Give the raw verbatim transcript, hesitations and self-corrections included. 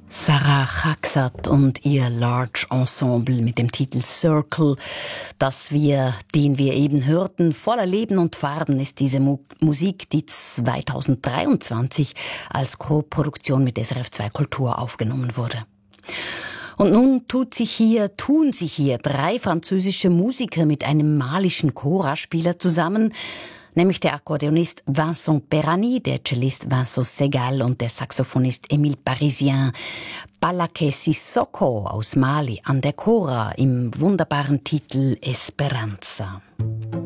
Sarah Khaksat und ihr Large Ensemble mit dem Titel Circle, das wir, den wir eben hörten, voller Leben und Farben ist diese Mu- Musik, die zweitausenddreiundzwanzig als Co-Produktion mit S R F zwei Kultur aufgenommen wurde. Und nun tut sich hier, tun sich hier drei französische Musiker mit einem malischen Kora-Spieler zusammen, nämlich der Akkordeonist Vincent Perani, der Cellist Vincent Segal und der Saxophonist Émile Parisien. Balaké Sissoko aus Mali an der Kora im wunderbaren Titel Esperanza.